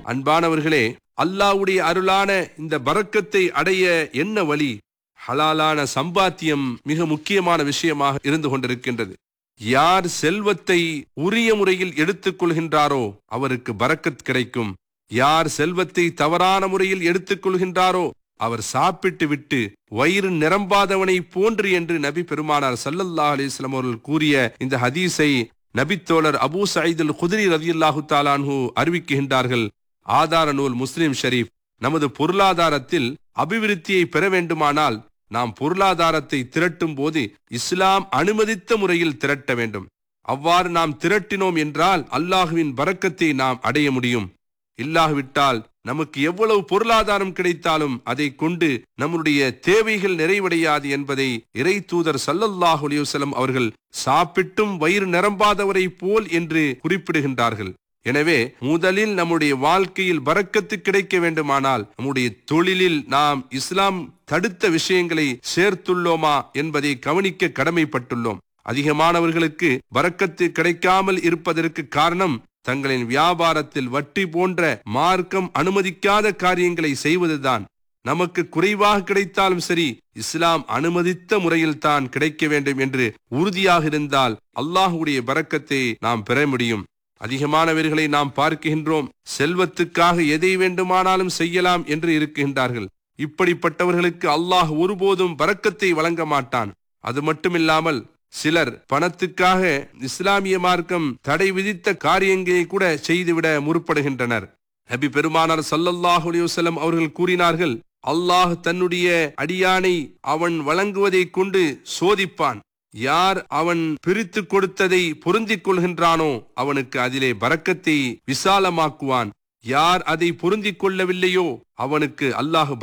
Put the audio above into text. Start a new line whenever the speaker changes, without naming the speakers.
அன்பானவர்களே, அல்லாஹ்வுடைய அருளான இந்த பரக்கத்தை அடைய என்ன வழி? ஹலாலான சம்பாத்தியம் மிக முக்கியமான விஷயமாக இருந்து கொண்டிருக்கின்றது. யார் செல்வத்தை உரிய முறையில் எடுத்துக் கொள்கின்றாரோ அவருக்கு பரக்கத் கிடைக்கும். யார் செல்வத்தை தவறான முறையில் எடுத்துக் கொள்கின்றாரோ அவர் சாப்பிட்டு விட்டு வயிறு நிரம்பாதவனை போன்று என்று நபி பெருமானார் ஸல்லல்லாஹு அலைஹி வஸல்லம் அவர்கள் கூறிய இந்த ஹதீஸை நபித்தோழர் அபூ சயீத் அல் குத்ரி ரலியல்லாஹு தஆலா அன்ஹு அறிவிக்கின்றார்கள். ஆதார நூல் முஸ்லிம் ஷரீஃப். நமது பொருளாதாரத்தில் அபிவிருத்தியை பெற வேண்டுமானால் நாம் பொருளாதாரத்தை திரட்டும் போது இஸ்லாம் அனுமதித்த முறையில் திரட்ட வேண்டும். அவ்வாறு நாம் திரட்டினோம் என்றால் அல்லாஹுவின் பரக்கத்தை நாம் அடைய முடியும். இல்லாவிட்டால் நமக்கு எவ்வளவு பொருளாதாரம் கிடைத்தாலும் அதை கொண்டு நம்முடைய தேவைகள் நிறைவடையாது என்பதை இறை தூதர் ஸல்லல்லாஹு அலைஹி வஸல்லம் அவர்கள் சாப்பிட்டும் வயிறு நிரம்பாதவரை போல் என்று குறிப்பிடுகின்றார்கள். எனவே முதலில் நம்முடைய வாழ்க்கையில் பரக்கத்து கிடைக்க வேண்டுமானால் நம்முடைய தொழிலில் நாம் இஸ்லாம் தடுத்த விஷயங்களை சேர்த்துள்ளோமா என்பதை கவனிக்க கடமைப்பட்டுள்ளோம். அதிகமானவர்களுக்கு பரக்கத்து கிடைக்காமல் இருப்பதற்கு காரணம் தங்களின் வியாபாரத்தில் வட்டி போன்ற மார்க்கம் அனுமதிக்காத காரியங்களை செய்வதுதான். நமக்கு குறைவாக கிடைத்தாலும் சரி, இஸ்லாம் அனுமதித்த முறையில் தான் கிடைக்க வேண்டும் என்று உறுதியாக இருந்தால் அல்லாஹ்வுடைய பரக்கத்தை நாம் பெற முடியும். அதிகமானவர்களை நாம் பார்க்கின்றோம், செல்வத்துக்காக எதை வேண்டுமானாலும் செய்யலாம் என்று இருக்கின்றார்கள். இப்படிப்பட்டவர்களுக்கு அல்லாஹ் ஒருபோதும் பரக்கத்தை வழங்க மாட்டான். அது மட்டுமில்லாமல் சிலர் பணத்துக்காக இஸ்லாமிய மார்க்கம் தடை விதித்த காரியங்களை கூட செய்துவிட முற்படுகின்றனர். நபி பெருமானார் ஸல்லல்லாஹு அலைஹி வஸல்லம் அவர்கள் கூறினார்கள், அல்லாஹ் தன்னுடைய அடியானை அவன் வழங்குவதை கொண்டு சோதிப்பான். யார் அவன் பிரித்து கொடுத்ததை பொருந்திக் கொள்கின்றானோ அவனுக்கு அதிலே பரக்கத்தை விசாலமாக்குவான். யார் அதை பொருந்திக் கொள்ளவில்லையோ அவனுக்கு அல்லாஹ்